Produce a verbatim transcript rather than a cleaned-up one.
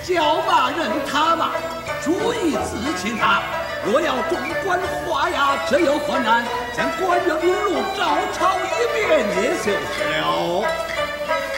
叫骂人他嘛，注意自清他。若要众官画押，这有何难？将官人名录照抄一遍也就是了。